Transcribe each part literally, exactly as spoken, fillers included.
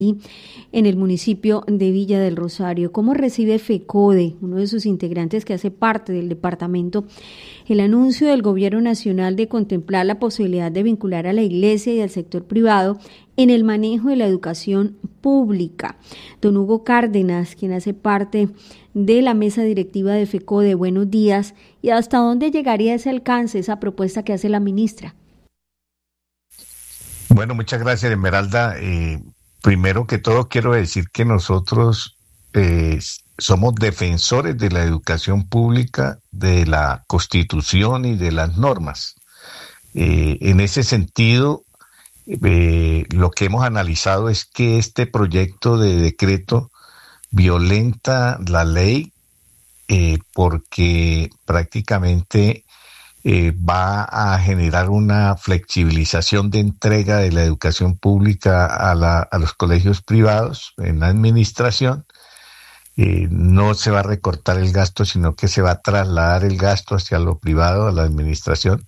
en el municipio de Villa del Rosario. ¿Cómo recibe FECODE, uno de sus integrantes que hace parte del departamento, el anuncio del gobierno nacional de contemplar la posibilidad de vincular a la iglesia y al sector privado en el manejo de la educación pública? Don Hugo Cárdenas, quien hace parte de la mesa directiva de FECODE, buenos días. ¿Y hasta dónde llegaría ese alcance, esa propuesta que hace la ministra? Bueno, muchas gracias, Esmeralda. Eh, primero que todo, quiero decir que nosotros eh, somos defensores de la educación pública, de la Constitución y de las normas. Eh, en ese sentido, eh, lo que hemos analizado es que este proyecto de decreto violenta la ley eh, porque prácticamente Eh, va a generar una flexibilización de entrega de la educación pública a, la, a los colegios privados en la administración. Eh, no se va a recortar el gasto, sino que se va a trasladar el gasto hacia lo privado, a la administración.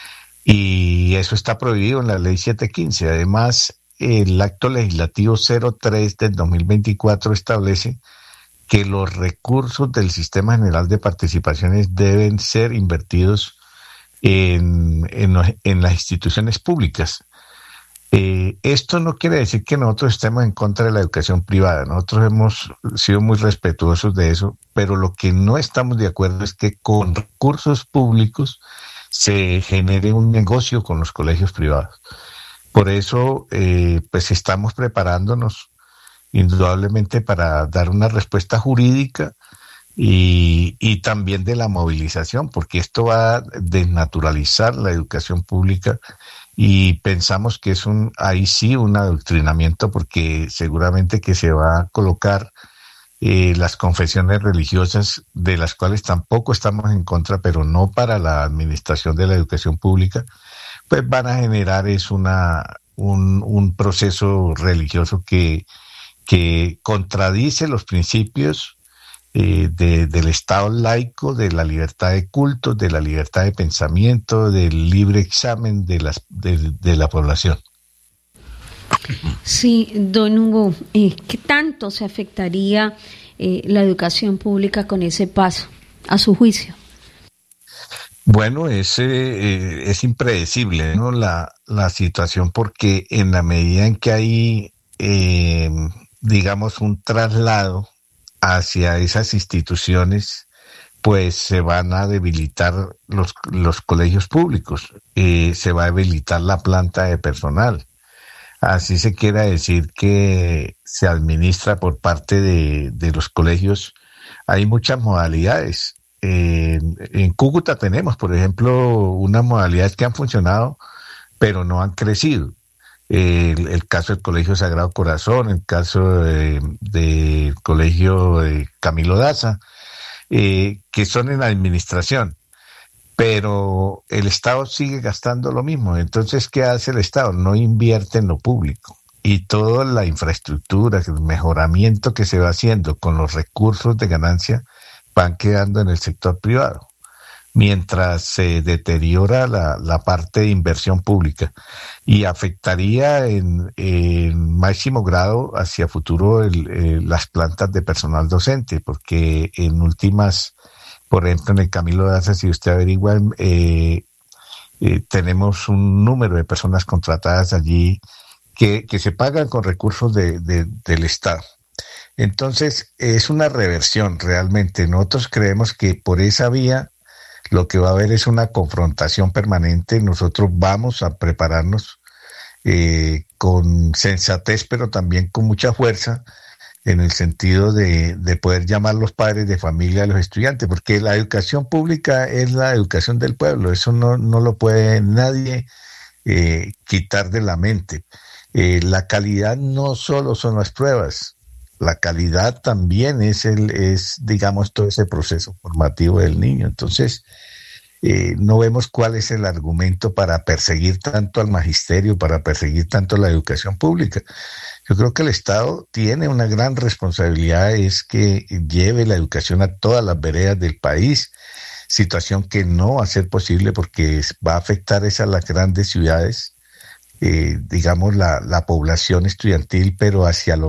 Y eso está prohibido en la ley setecientos quince. Además, el acto legislativo cero tres del dos mil veinticuatro establece que los recursos del Sistema General de Participaciones deben ser invertidos En, en, en las instituciones públicas. Eh, esto no quiere decir que nosotros estemos en contra de la educación privada. Nosotros hemos sido muy respetuosos de eso, pero lo que no estamos de acuerdo es que con recursos públicos se genere un negocio con los colegios privados. Por eso, eh, pues estamos preparándonos indudablemente para dar una respuesta jurídica Y, y también de la movilización, porque esto va a desnaturalizar la educación pública y pensamos que es un ahí sí un adoctrinamiento, porque seguramente que se va a colocar eh, las confesiones religiosas, de las cuales tampoco estamos en contra, pero no para la administración de la educación pública, pues van a generar es una un, un proceso religioso que, que contradice los principios Eh, de, del Estado laico, de la libertad de culto, de la libertad de pensamiento, del libre examen de, las, de, de la población. Sí, don Hugo, eh, ¿qué tanto se afectaría eh, la educación pública con ese paso, a su juicio? Bueno, es, eh, es impredecible, ¿no? la, la situación, porque en la medida en que hay, eh, digamos, un traslado hacia esas instituciones, pues se van a debilitar los, los colegios públicos, eh, se va a debilitar la planta de personal. Así se quiera decir que se administra por parte de, de los colegios. Hay muchas modalidades. Eh, en Cúcuta tenemos, por ejemplo, unas modalidades que han funcionado, pero no han crecido. El, el caso del Colegio Sagrado Corazón, el caso del de Colegio de Camilo Daza, eh, que son en la administración, pero el Estado sigue gastando lo mismo. Entonces, ¿qué hace el Estado? No invierte en lo público, y toda la infraestructura, el mejoramiento que se va haciendo con los recursos de ganancia van quedando en el sector privado, mientras se deteriora la, la parte de inversión pública, y afectaría en, en máximo grado hacia futuro el, eh, las plantas de personal docente, porque en últimas, por ejemplo, en el Camilo Daza, si usted averigua, eh, eh, tenemos un número de personas contratadas allí que, que se pagan con recursos de, de, del Estado. Entonces, es una reversión realmente. Nosotros creemos que por esa vía lo que va a haber es una confrontación permanente. Nosotros vamos a prepararnos eh, con sensatez, pero también con mucha fuerza, en el sentido de, de poder llamar a los padres de familia a los estudiantes, porque la educación pública es la educación del pueblo. Eso no, no lo puede nadie eh, quitar de la mente. Eh, la calidad no solo son las pruebas, la calidad también es el es digamos todo ese proceso formativo del niño. Entonces eh, no vemos cuál es el argumento para perseguir tanto al magisterio, para perseguir tanto la educación pública. Yo creo que el Estado tiene una gran responsabilidad, es que lleve la educación a todas las veredas del país, situación que no va a ser posible porque va a afectar esas las grandes ciudades eh, digamos, la, la población estudiantil, pero hacia los